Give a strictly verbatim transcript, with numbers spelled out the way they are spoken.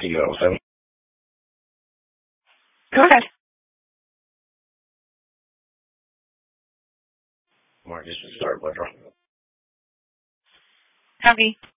you know something? Go ahead. Marcus, start with her. Howdy.